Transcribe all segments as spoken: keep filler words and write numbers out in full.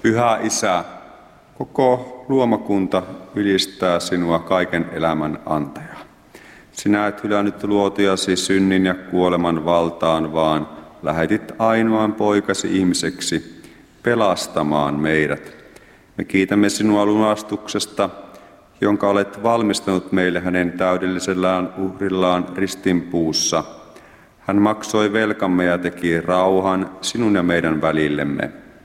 Pyhä Isä, koko luomakunta ylistää sinua kaiken elämän antajaa. Sinä et hylännyt luotiasi synnin ja kuoleman valtaan, vaan lähetit ainoan poikasi ihmiseksi pelastamaan meidät. Me kiitämme sinua lunastuksesta, jonka olet valmistanut meille hänen täydellisellään uhrillaan ristinpuussa. Hän maksoi velkamme ja teki rauhan sinun ja meidän välillemme.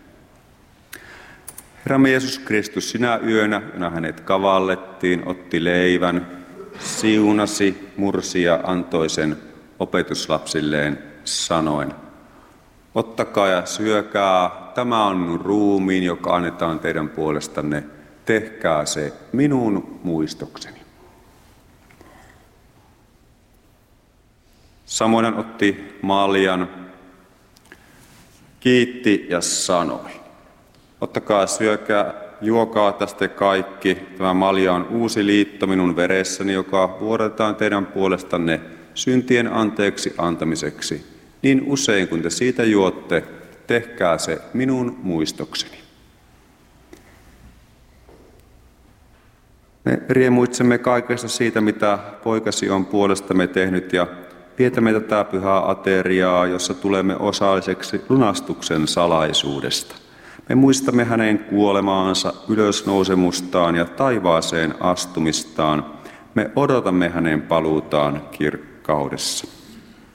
Herramme Jeesus Kristus, sinä yönä, jona hänet kavallettiin, otti leivän, siunasi, mursi ja antoi sen opetuslapsilleen sanoen: ottakaa ja syökää, tämä on minun ruumiin, joka annetaan teidän puolestanne. Tehkää se minun muistokseni. Samoin hän otti maljan, kiitti ja sanoi: ottakaa ja syökää, juokaa tästä kaikki. Tämä malja on uusi liitto minun veressäni, joka vuodetaan teidän puolestanne syntien anteeksi antamiseksi. Niin usein kun te siitä juotte, tehkää se minun muistokseni. Me riemuitsemme kaikesta siitä, mitä poikasi on puolestamme tehnyt, ja vietämme tätä pyhää ateriaa, jossa tulemme osalliseksi lunastuksen salaisuudesta. Me muistamme hänen kuolemaansa, ylösnousemustaan ja taivaaseen astumistaan. Me odotamme hänen paluutaan kirkkaudessa.